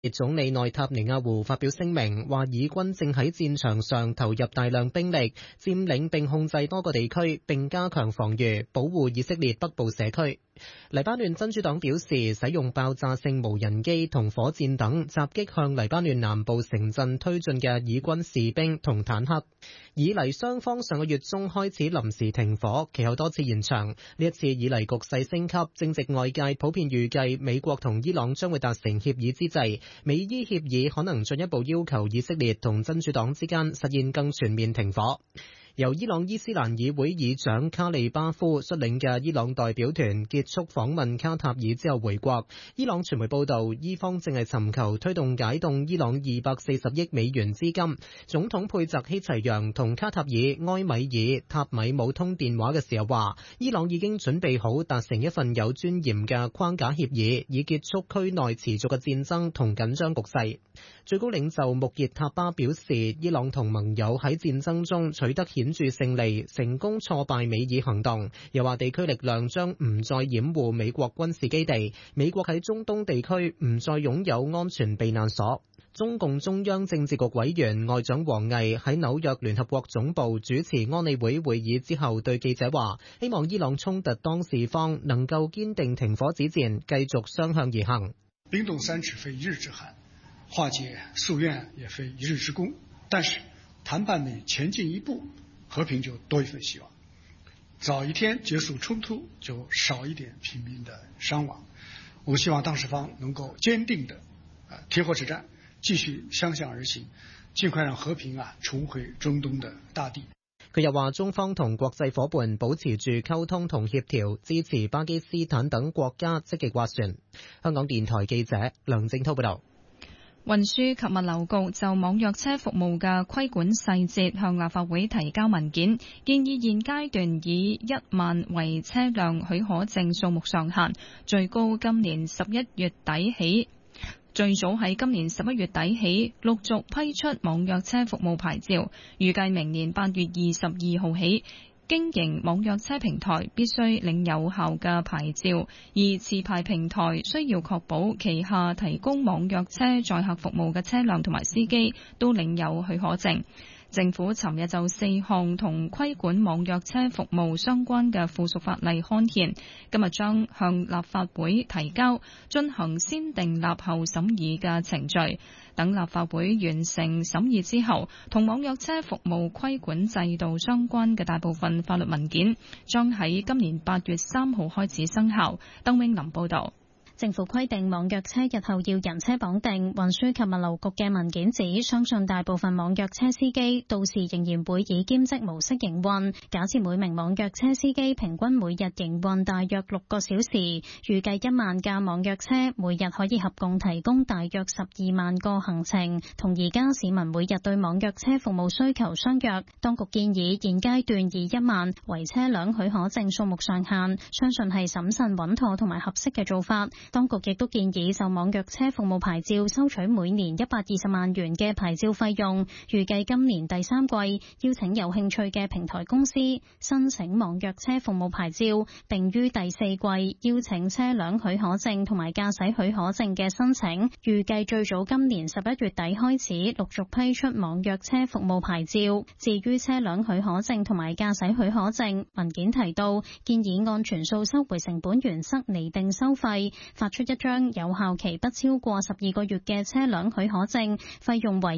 總理內塔尼亞胡發表聲明，話以軍正喺戰場上投入大量兵力，佔領並控制多個地區，並加強防禦，保護以色列北部社區。黎巴嫩真主黨表示，使用爆炸性無人機同火箭等襲擊向黎巴嫩南部城鎮推進嘅以軍士兵同坦克。以黎雙方上個月中開始臨時停火，其後多次延長。呢一次以黎局勢升級，正值外界普遍預計美國同伊朗將會達成協議之際，美伊協議可能進一步要求以色列同真主黨之間實現更全面停火。由伊朗伊斯蘭議會議長卡利巴夫率領嘅伊朗代表團結束訪問卡塔爾之後回國。伊朗傳媒報道，伊方正係尋求推動解凍伊朗240億美元資金。總統佩澤希齊揚同卡塔爾埃米爾塔米姆通電話嘅時候話，伊朗已經準備好達成一份有尊嚴嘅框架協議，以結束區內持續嘅戰爭同緊張局勢。最高領袖穆傑塔巴表示，伊朗同盟友喺戰爭中取得顯著勝利，成功挫敗美伊行動。又話地區力量將唔再掩護美國軍事基地，美國喺中東地區唔再擁有安全避難所。中共中央政治局委員外長王毅喺紐約聯合國總部主持安理會會議之後對記者話，希望伊朗衝突當事方能夠堅定停火止戰，繼續相向而行。 冰凍三尺非一日之寒，化解夙願也非一日之功，但是談判每前進一步，和平就多一份希望。早一天結束衝突，就少一點平民的傷亡。我希望當事方能夠堅定的貼火止戰，繼續相向而行，盡快讓和平重回中東的大地。 佢又話，中方同國際夥伴保持住溝通同協調，支持巴基斯坦等國家積極斡旋。香港電台記者梁正濤報道。 運輸及物流局就網約車服務嘅規管細節向立法會提交文件，建議現階段以1萬為車輛許可證數目上限，最高今年11月底起，最早喺今年11月底起陸續批出網約車服務牌照，預計明年8月22號起，經營網約車平台必須領有效嘅牌照，而持牌平台需要確保旗下提供網約車載客服務嘅車輛同埋司機都領有許可證。政府尋日就4項同規管網約車服務相關嘅附屬法例刊憲，今日將向立法會提交，進行先訂立後審議嘅程序。等立法會完成審議之後，同網約車服務規管制度相關嘅大部分法律文件將喺今年8月3號開始生效。鄧永林報導。 政府規定網約車日後要人車綁定，運輸及物流局嘅文件指，相信大部分網約車司機到時仍然會以兼職模式營運。假設每名網約車司機平均每日營運大約6個小時，預計1萬架網約車每日可以合共提供大約12萬個行程，同而家市民每日對網約車服務需求相若。當局建議現階段以1萬為車輛許可證數目上限，相信係審慎穩妥同埋合適嘅做法。當局亦都建議就網約車服務牌照收取每年120萬元嘅牌照費用，預計今年第3季邀請有興趣嘅平台公司申請網約車服務牌照，並於第4季邀請車輛許可證同埋駕駛許可證嘅申請，預計最早今年11月底開始陸續批出網約車服務牌照。至於車輛許可證同埋駕駛許可證，文件提到建議按全數收回成本原則釐定收費，發出一張有效期不超過12個月嘅車輛許可證，費用為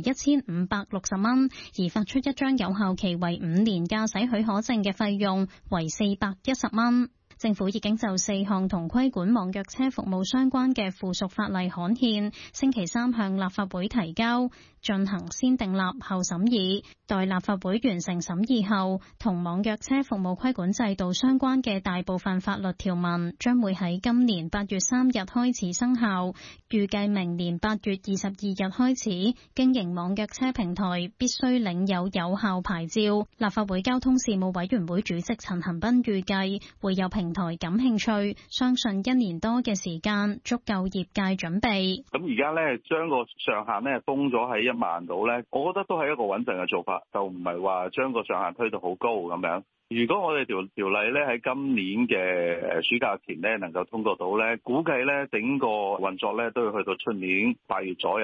1560蚊；而發出一張有效期為5年駕駛許可證嘅費用為410蚊。政府已經就4項同規管網約車服務相關嘅附屬法例刊憲，星期3向立法會提交，進行先訂立後審議。待立法會完成審議後，同網約車服務規管制度相關嘅大部分法律條文將會喺今年8月3日開始生效。預計明年8月22日開始，經營網約車平台必須領有有效牌照。立法會交通事務委員會主席陳恒鑌預計會有平台感興趣，相信1年多嘅時間足夠業界準備。 咁而家咧將個上限咧封咗喺1萬度咧，我覺得都係一個穩陣嘅做法，就唔係話將個上限推到好高咁樣。 如果我哋條例咧喺今年嘅暑假前咧能夠通過到咧，估計咧整個運作咧都要去到出年8月左右。